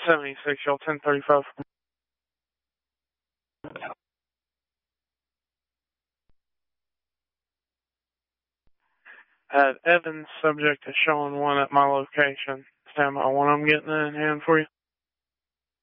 76, y'all 1035. At Evans, subject is showing one at my location. Stand by one, I'm getting that in hand for you.